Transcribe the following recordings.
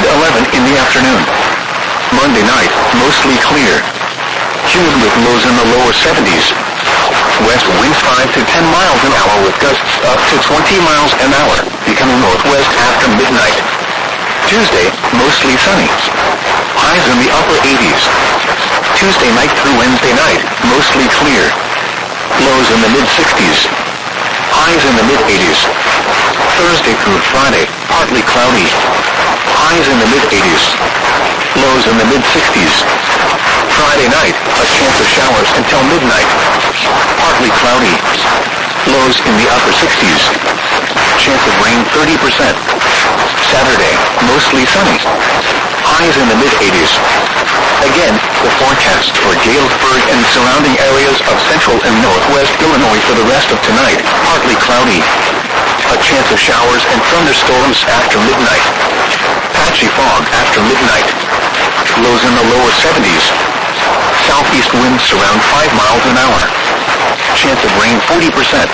11 in the afternoon. Monday night, mostly clear. Humid with lows in the lower 70s. West winds 5 to 10 miles an hour with gusts up to 20 miles an hour, becoming northwest after midnight. Tuesday, mostly sunny. Highs in the upper 80s. Tuesday night through Wednesday night, mostly clear. Lows in the mid-60s. Highs in the mid-80s. Thursday through Friday, partly cloudy. Highs in the mid-80s. Lows in the mid-60s. Friday night, a chance of showers until midnight. Partly cloudy. Lows in the upper 60s. Chance of rain 30%. Saturday, mostly sunny. Highs in the mid-80s. Again, the forecast for Galesburg and surrounding areas of central and northwest Illinois for the rest of tonight, partly cloudy. A chance of showers and thunderstorms after midnight. Patchy fog after midnight. Lows in the lower 70s. Southeast winds around 5 miles an hour. Chance of rain 40%.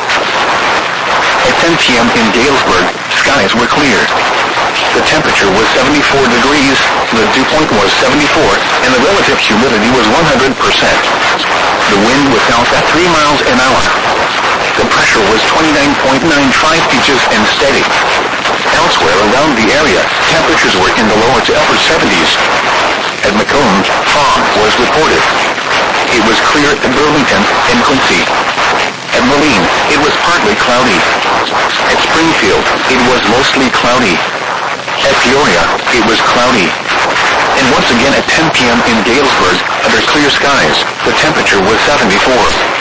At 10 p.m. in Galesburg, skies were clear. The temperature was 74 degrees, the dew point was 74, and the relative humidity was 100%. The wind was south at 3 miles an hour. The pressure was 29.95 inches and steady. Elsewhere around the area, temperatures were in the lower to upper 70s. At Macomb, fog was reported. It was clear at Burlington and Quincy. At Moline, it was partly cloudy. At Springfield, it was mostly cloudy. At Peoria, it was cloudy. And once again at 10 p.m. in Galesburg, under clear skies, the temperature was 74.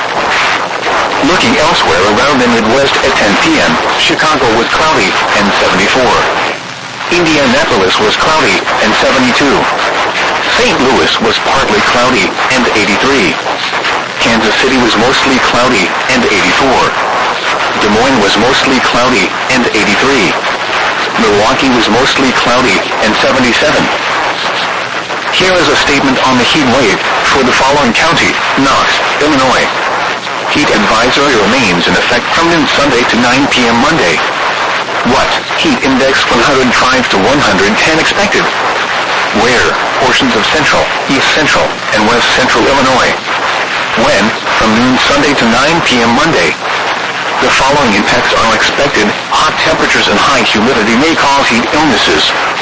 Looking elsewhere around the Midwest at 10 p.m., Chicago was cloudy and 74. Indianapolis was cloudy and 72. St. Louis was partly cloudy and 83. Kansas City was mostly cloudy and 84. Des Moines was mostly cloudy and 83. Milwaukee was mostly cloudy and 77. Here is a statement on the heat wave for the following county: Knox, Illinois. Heat advisory remains in effect from noon Sunday to 9 p.m. Monday. What? Heat index 105 to 110 expected. Where? Portions of central, east central, and west central Illinois. When? From noon Sunday to 9 p.m. Monday. The following impacts are expected. Hot temperatures and high humidity may cause heat illnesses.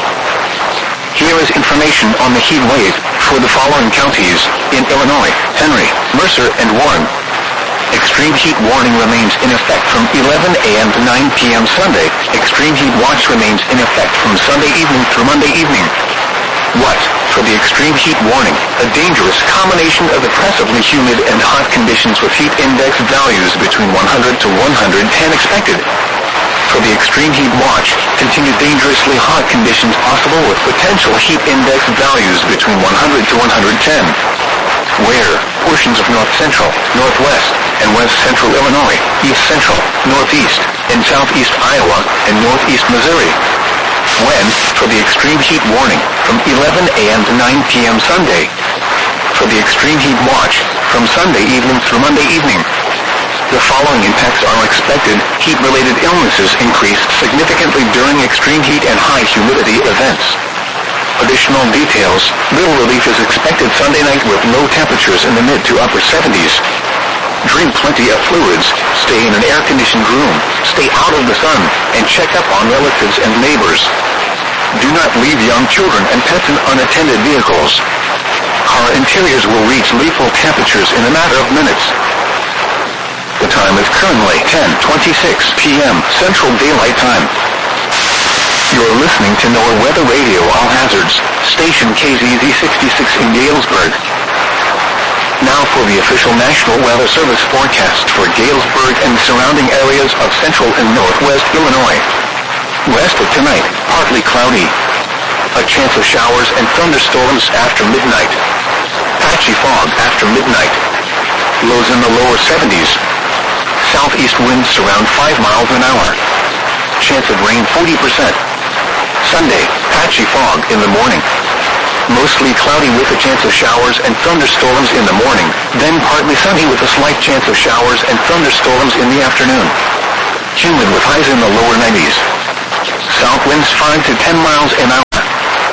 Here is information on the heat wave for the following counties in Illinois: Henry, Mercer, and Warren. Extreme heat warning remains in effect from 11 a.m. to 9 p.m. Sunday. Extreme heat watch remains in effect from Sunday evening through Monday evening. What? For the extreme heat warning, a dangerous combination of oppressively humid and hot conditions with heat index values between 100 to 110 expected. For the extreme heat watch, continued dangerously hot conditions possible with potential heat index values between 100 to 110. Where? Portions of north central, northwest, and west central Illinois, east central, northeast, and southeast Iowa, and northeast Missouri. When? For the extreme heat warning, from 11 a.m. to 9 p.m. Sunday. For the extreme heat watch, from Sunday evening through Monday evening. The following impacts are expected. Heat-related illnesses increase significantly during extreme heat and high humidity events. Additional details: little relief is expected Sunday night with low temperatures in the mid to upper 70s. Drink plenty of fluids, stay in an air-conditioned room, stay out of the sun, and check up on relatives and neighbors. Do not leave young children and pets in unattended vehicles. Car interiors will reach lethal temperatures in a matter of minutes. The time is currently 10:26 p.m. Central Daylight Time. You're listening to NOAA Weather Radio All Hazards, station KZZ 66 in Galesburg. Now for the official National Weather Service forecast for Galesburg and surrounding areas of central and northwest Illinois. West of tonight, partly cloudy. A chance of showers and thunderstorms after midnight. Patchy fog after midnight. Lows in the lower 70s. Southeast winds around 5 miles an hour. Chance of rain 40%. Sunday, patchy fog in the morning. Mostly cloudy with a chance of showers and thunderstorms in the morning, then partly sunny with a slight chance of showers and thunderstorms in the afternoon. Humid with highs in the lower 90s. South winds 5 to 10 miles an hour.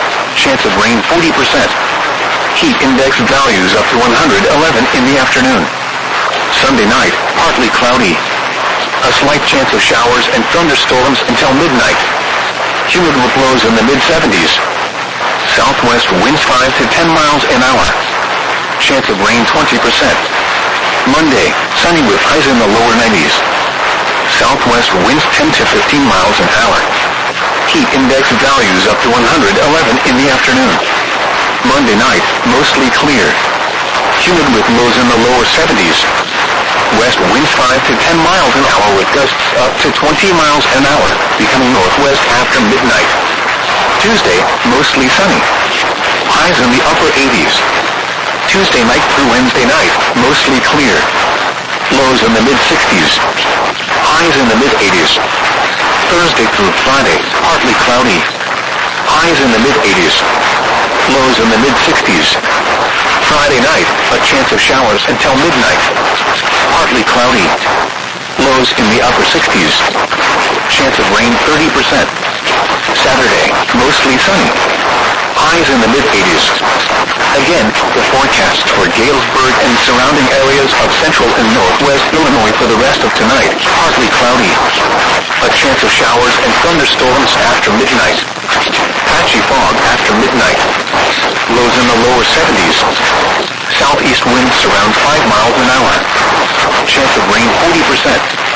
Chance of rain 40%. Heat index values up to 111 in the afternoon. Sunday night, partly cloudy. A slight chance of showers and thunderstorms until midnight. Humid with lows in the mid-70s. Southwest winds 5 to 10 miles an hour. Chance of rain 20%. Monday, sunny with highs in the lower 90s. Southwest winds 10 to 15 miles an hour. Heat index values up to 111 in the afternoon. Monday night, mostly clear. Humid with lows in the lower 70s. West winds 5 to 10 miles an hour with gusts up to 20 miles an hour, becoming northwest after midnight. Tuesday, mostly sunny. Highs in the upper 80s. Tuesday night through Wednesday night, mostly clear. Lows in the mid-60s. Highs in the mid-80s. Thursday through Friday, partly cloudy. Highs in the mid-80s. Lows in the mid-60s. Friday night, a chance of showers until midnight. Partly cloudy. Lows in the upper 60s. Chance of rain 30%. Saturday, mostly sunny. Highs in the mid-80s. Again, the forecast for Galesburg and surrounding areas of central and northwest Illinois for the rest of tonight. Partly cloudy. A chance of showers and thunderstorms after midnight. Patchy fog after midnight. Lows in the lower 70s. Southeast winds around 5 miles an hour. Chance of rain 40%.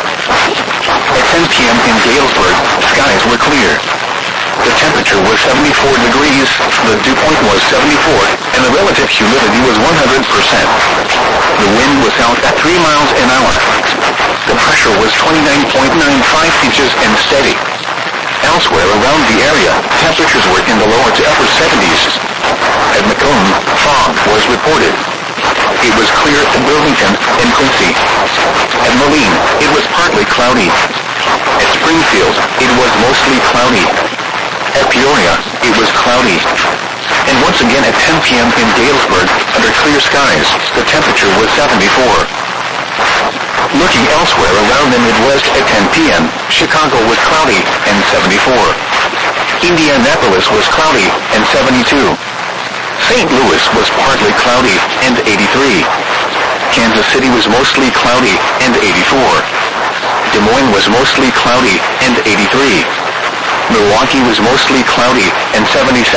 At 10 p.m. in Galesburg, skies were clear. The temperature was 74 degrees, the dew point was 74, and the relative humidity was 100%. The wind was south at 3 miles an hour. The pressure was 29.95 inches and steady. Elsewhere around the area, temperatures were in the lower to upper 70s. At Macomb, fog was reported. It was clear at Burlington and Quincy. At Moline, it was partly cloudy. At Springfield, it was mostly cloudy. At Peoria, it was cloudy. And once again at 10 p.m. in Galesburg, under clear skies, the temperature was 74. Looking elsewhere around the Midwest at 10 p.m., Chicago was cloudy and 74. Indianapolis was cloudy and 72. St. Louis was partly cloudy and 83. Kansas City was mostly cloudy and 84. Des Moines was mostly cloudy and 83. Milwaukee was mostly cloudy and 77.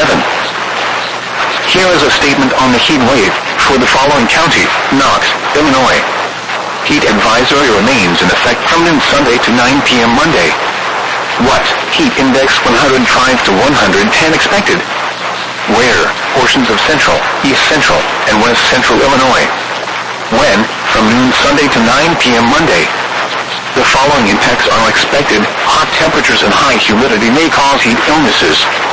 Here is a statement on the heat wave for the following county: Knox, Illinois. Heat advisory remains in effect from noon Sunday to 9 p.m. Monday. What? Heat index 105 to 110 expected. Where? Portions of central, east central, and west central Illinois. When? From noon Sunday to 9 p.m. Monday. The following impacts are expected. Hot temperatures and high humidity may cause heat illnesses.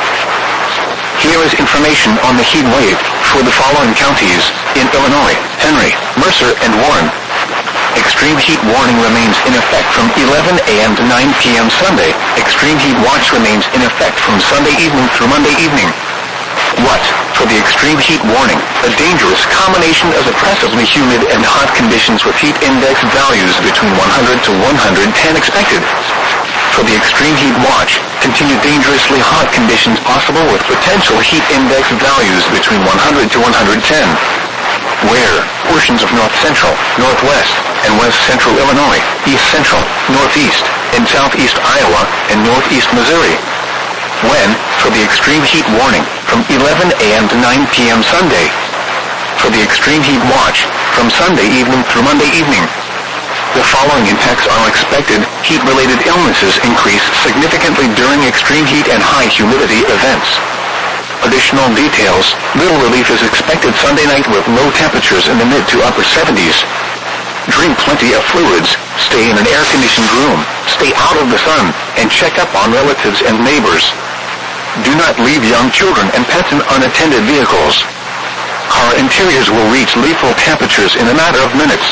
Here is information on the heat wave for the following counties in Illinois: Henry, Mercer, and Warren. Extreme heat warning remains in effect from 11 a.m. to 9 p.m. Sunday. Extreme heat watch remains in effect from Sunday evening through Monday evening. What? For the extreme heat warning, a dangerous combination of oppressively humid and hot conditions with heat index values between 100 to 110 expected. For the extreme heat watch, continued dangerously hot conditions possible with potential heat index values between 100 to 110. Where? Portions of north central, northwest, and west central Illinois, east central, northeast, and southeast Iowa, and northeast Missouri. When? For the extreme heat warning, from 11 a.m. to 9 p.m. Sunday. For the extreme heat watch, from Sunday evening through Monday evening. The following impacts are expected. Heat-related illnesses increase significantly during extreme heat and high humidity events. Additional details: little relief is expected Sunday night with low temperatures in the mid to upper 70s. Drink plenty of fluids, stay in an air-conditioned room, stay out of the sun, and check up on relatives and neighbors. Do not leave young children and pets in unattended vehicles. Car interiors will reach lethal temperatures in a matter of minutes.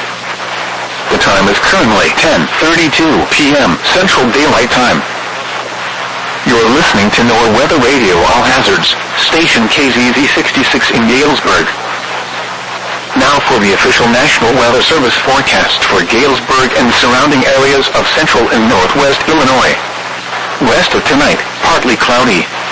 The time is currently 10:32 p.m. Central Daylight Time. You're listening to NOAA Weather Radio All Hazards, station KZZ 66 in Galesburg. Now for the official National Weather Service forecast for Galesburg and surrounding areas of central and northwest Illinois. West of tonight, partly cloudy.